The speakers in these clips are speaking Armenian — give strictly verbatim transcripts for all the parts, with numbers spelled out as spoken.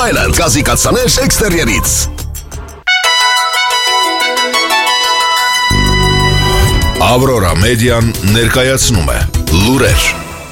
այլն։ Գազիկացաներ էքստերիերից։ Ավրորա մեդիան ներկայացնում է լուրեր։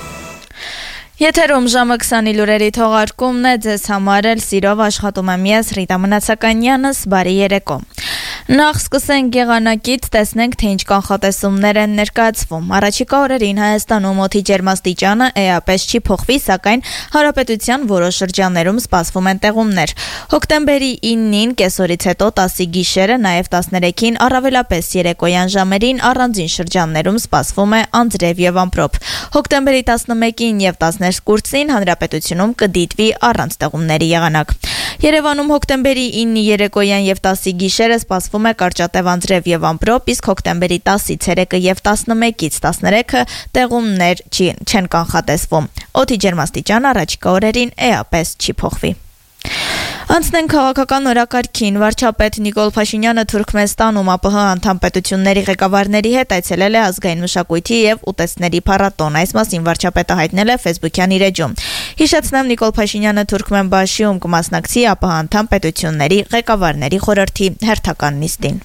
Եթերում ժամը քսանի լուրերի թողարկումն է, ձեզ համար էլ սիրով աշխատում եմ ես Ռիտա Մնացականյանս, բարի երեկո։ Նախ սկսենք եղանակից, տեսնենք թե ինչ կանխատեսումներ են ներկայացվում։ Առաջիկա օրերին Հայաստանում օդի ջերմաստիճանը էապես չի փոխվի, սակայն հանրապետության որոշ շրջաններում սպասվում են տեղումներ։ Հոկտեմբերի իննին կեսօրից հետո տասի գիշերը, նաև տասներեքին առավելապես երեկոյան ժամերին առանձին շրջաններում սպասվում է անձրև եւ ամպրոպ։ Հոկտեմբերի տասնմեկին եւ տասներկուսին հանրապետությունում կդիտվի առանց տեղումների եղանակ։ Երևանում հոկտեմբերի իննի երեկոյան եւ տասի գիշերը սպասվում է կարճատև անձրև եւ ամպրոպ, իսկ հոկտեմբերի տասից ցերեկը եւ տասնմեկից տասներեքը տեղումներ չեն կանխատեսվում։ Օդի ջերմաստիճանը առաջիկա օրերին էապես չի փոխվի։ Անցնենք քաղաքական օրակարգին, վարչապետ Նիկոլ Փաշինյանը Թուրքմենստանում ԱՊՀ անդամ պետությունների ղեկավարների հետ այցելել է ազգային մշակույթի եւ ուտեստների փառատոն։ Այս մասին վարչապետը հայտնել է Facebook-յան իր էջում։ Հիշեցնեմ, Նիկոլ Փաշինյանը Թուրքմենբաշիում կմասնակցի ԱՊՀ անդամ պետությունների ղեկավարների խորհրդի հերթական նիստին։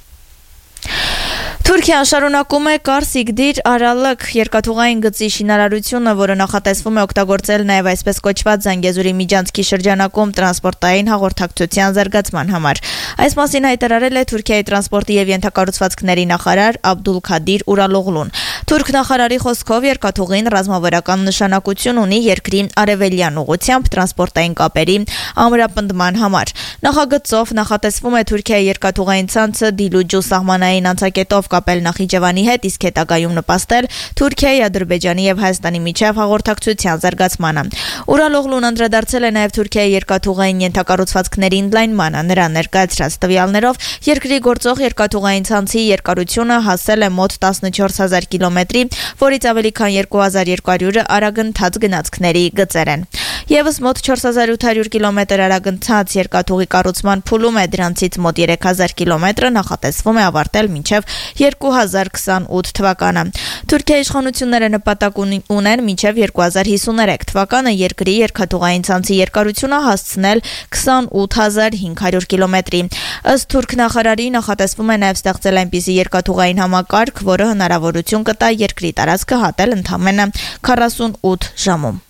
Թուրքիան շարունակում է Կars-Իգդիր Արալք երկաթուղային գծի շինարարությունը, որը նախատեսվում է օգտագործել նաև այսպես կոչված Զանգեզուրի միջանցքի շրջանակում տրանսպորտային հաղորդակցության զարգացման համար։ Այս մասին հայտարարել է Թուրքիայի տրանսպորտի եւ ենթակառուցվածքների նախարար Աբդուլքադիր Ուրալօղլուն։ Թուրք նախարարի խոսքով երկաթուղին ռազմավարական նշանակություն ունի երկրի արևելյան ուղղությամբ տրանսպորտային կապերի ամրապնդման համար։ Նախագծով նախատեսվում է Թուրքիայի երկաթուղային ցանցը Դիլուջու սահմանային անցակետով կապել Նախիջևանի հետ, իսկ հետագայում նպաստել Թուրքիայի, Ադրբեջանի եւ Հայաստանի միջև հաղորդակցության զարգացմանը։ Ուրալօղլուն անդրադարձել է նաեւ Թուրքիայի երկաթուղային ենթակառուցվածքների ընդլայնմանը։ Նրա ներկայացրած տվյալներով երկրի գործող երկաթուղային ցանցի երկարությունը հասել է մոտ տասնչորս հազար կիլոմետրի, որից ավելի քան երկու հազար երկու հարյուրը արագընթաց գնացքների գծեր են։ Եվս մոտ չորս հազար ութ հարյուր կիլոմետր արագընթաց երկաթուղի կառուցման փուլում է, դրանցից մոտ երեք հազար կիլոմետրը նախատեսվում է ավարտել մինչև երկու հազար քսանութ թվականը։ Թուրքիայի իշխանությունները նպատակ ունեն մինչև երկու հազար հիսուներեք թվականը երկրի երկաթուղային ցանցի երկարությունը հասցնել քսանութ հազար հինգ հարյուր կիլոմետրի։ Ըստ թուրք նախարարի նախատեսվում է նաև ստեղծել այնպիսի երկաթուղային համակարգ, որը հնարավորություն կտա երկրի տարածքը հատել ընդամենը քառասունութ ժամում։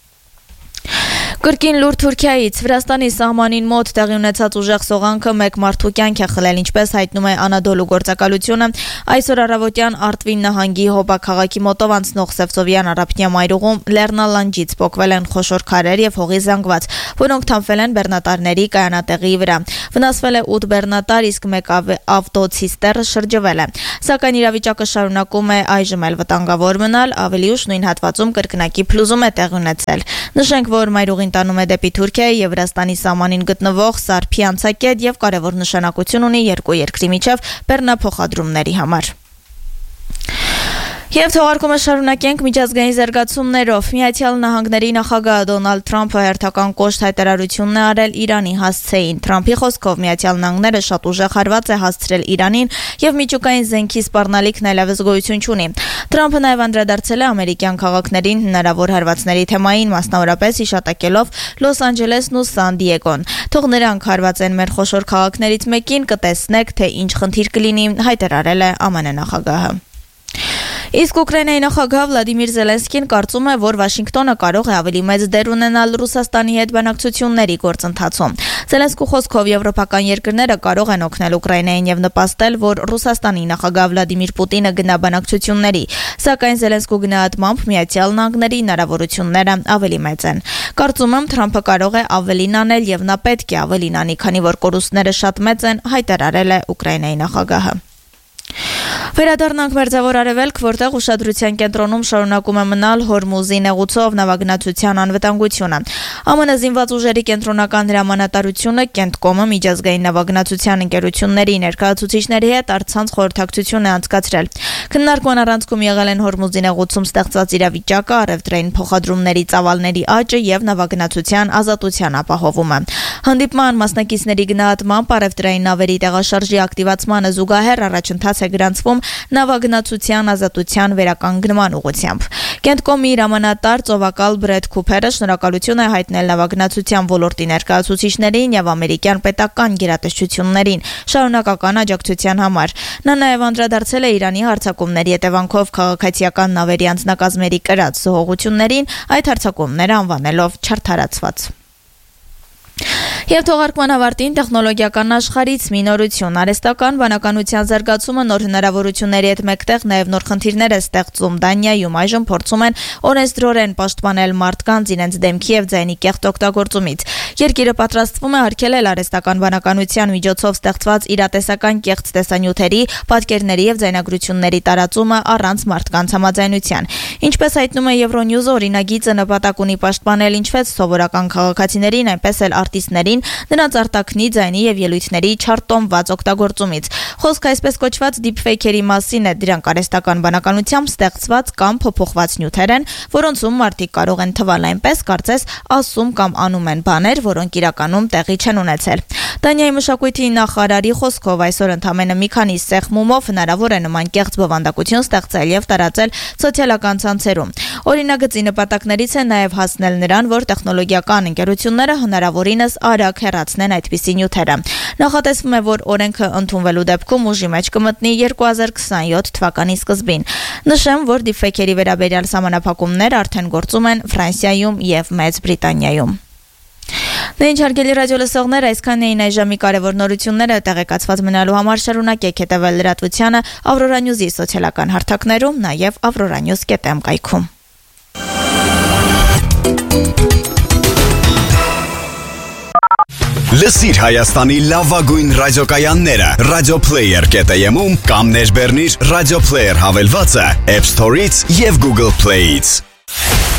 Կրկին լուր Թուրքիայից Վրաստանի սահմանին մոտ տեղի ունեցած ուժեղ սողանքը մեկ մարդու կյանք է խլել, ինչպես հայտնում է Անադոլու գործակալությունը։ Այսօր առավոտյան Արտվին նահանգի Հոբա քաղաքի մոտով անցնող Սևծովյան առափնյա մայրուղում Լեռնալանջից փոկվել են խոշոր քարեր եւ հողի զանգված, որոնք թափվել են բեռնատարների կայանատեղի վրա։ Վնասվել է ութ բեռնատար, իսկ մեկ ավտոցիստեռը շրջվել է։ Սակայն իրավիճակը շարունակում է այժմ էլ վտանգավոր մնալ, ավելի ուշ նույն հատվածում կրկնակի փլուզում է տեղի ունեցել։ Նշենք, որ մայրուղին տանում է դեպի Թուրքիայի եւ Վրաստանի սահմանին գտնվող Սարփի անցակետ եւ կարևոր նշանակություն ունի երկու երկրի միջև բեռնափոխադրումների համար։ Եվ թողարկումը շարունակենք միջազգային զարգացումներով։ Միացյալ Նահանգների նախագահ Դոնալդ Թրամփը հերթական կոշտ հայտարարությունն է արել Իրանի հասցեին։ Թրամփի խոսքով Միացյալ Նահանգները շատ ուժեղ հարված է հասցրել Իրանին եւ միջուկային զենքի սպառնալիքն այլևս գոյություն չունի։ Թրամփը նաեւ անդրադարձել է ամերիկյան քաղաքներին հնարավոր հարվածների թեմային, մասնավորապես հիշատակելով Լոս Անջելեսն ու Սան Դիեգոն։ Թող նրանք հարված են մեր խոշոր քաղաքներից մեկին, կտեսնեք, թե ինչ խնդիր կլինի, հայտարարել է ԱՄՆ նախագահը։ Իսկ Ուկրաինայի նախագահ Վլադիմիր Զելենսկին կարծում է, որ Վաշինգտոնը կարող է ավելի մեծ դեր ունենալ Ռուսաստանի հետ բանակցությունների գործընթացում։ Զելենսկու խոսքով եվրոպական երկրները կարող են օգնել Ուկրաինային եւ նպաստել, որ Ռուսաստանի նախագահ Վլադիմիր Պուտինը գնա բանակցությունների, սակայն Զելենսկու գնահատմամբ Միացյալ Նահանգների հնարավորությունները ավելի մեծ են։ Կարծում եմ, Թրամփը կարող է ավելին անել եւ նա պետք է ավելին անի, քանի որ կորուստները շատ մեծ են, հայտարարել է Ուկրաինայի նախագահը։ Վերադառնանք Մերձավոր Արևելք, որտեղ ուշադրության կենտրոնում շարունակում է մնալ Հորմուզի նեղուցով նավագնացության անվտանգությունը։ ԱՄՆ զինված ուժերի կենտրոնական հրամանատարությունը Կենտկոմը միջազգային նավագնացության ընկերությունների ներկայացուցիչների հետ առցանց խորհրդակցություն է անցկացրել։ Քննարկման առանցքում եղել են Հորմուզի նեղուցում ստեղծված իրավիճակը, առևտրային փոխադրումների ծավալների աճը եւ նավագնացության ազատության ապահովումը։ Հանդիպման մասնակիցների գնահատմամբ առևտրային նավերի տեղաշարժի ակտիվացմանը զուգահեռ առաջընթաց է գրանցվում նավագնացության ազատության վերականգնման ուղղությամբ։ Կենտկոմի հրամանատար ծովակալ Բրեդ Քուփերը շնորհակալություն է հայտնել նավագնացության ոլորտի ներկայացուցիչներին եւ ամերիկյան պետական գերատեսչություններին շարունակական աջակցության համար։ Նա նաեւ անդրադարձել է Իրանի հարձակումների հետևանքով քաղաքացիական նավերի անձնակազմերի կրած զոհողություններին, այդ հարձակումները անվանելով չարդարացված։ Եվ թողարկման ավարտին տեխնոլոգիական աշխարհից մի նորություն։ Արհեստական բանականության զարգացումը նոր հնարավորությունների հետ մեկտեղ նաև նոր խնդիրներ է ստեղծում։ Դանիայում այժմ փորձում են օրենսդրորեն պաշտպանել մարդկանց իրենց դեմքի եւ ձայնի կեղծ օգտագործումից։ Երկիրը պատրաստվում է արգելել արհեստական բանականության միջոցով ստեղծված իրատեսական կեղծ տեսանյութերի, պատկերների եւ ձայնագրությունների տարածումը առանց մարդկանց համաձայնության։ Ինչպես հայտնում է Euronews-ը, օրինագիծը նպատակ ունի պաշտպանել ինչպես սովորական քաղաքացիներին, այնպես էլ արտիստներին նրանց արտաքնի ձայնի եւ ելույթների չարտոնված օգտագործումից։ Խոսքը այսպես կոչված deepfake-երի մասին է, դրանք արհեստական բանականությամբ ստեղծված կամ փոփոխված նյութեր են, որոնցում մարդիկ կարող են թվալ այնպես, կարծես ասում կամ անում են բաներ, որոնք իրականում տեղի չեն ունեցել։ Դանիայի մշակույթի նախարարի խոսքով այսօր ընդամենը մի քանի սեղմումով հնարավոր է նման կեղծ բովանդակություն ստեղծել եւ տարածել սոցիալական ցանցերում։ Օրինագծի նպատակներից է նաեւ հասնել նրան, որ տեխնոլոգիական ընկերությունները հնարավորինս արագ հեռացնեն այդպիսի նյութերը։ Նախատեսվում է, որ օրենքը ընդունվելու դեպքում ուժի մեջ կմտնի երկու հազար քսաներորդ թվականի սկզբին։ Նշեմ, որ deepfake-երի վերաբերյալ սահմանափակումներ արդեն գործում են Ֆրանսիայում եւ Մեծ Բրիտանիայում։ Դե ինչ հարգելի ռադիո լսողներ, այսքան էին այս ժամի կարևոր նորությունները, տեղեկացված մնալու համար շարունակեք հետևել լրատվությանը Aurora News-ի սոցիալական հարթակներում, նաև auroranews dot am կայքում։ Լսիր Հայաստանի լավագույն ռադիոկայանները Radioplayer dot am-ում կամ ներբեռնիր Radio Player հավելվածը App Store-ից եւ Google Play-ից։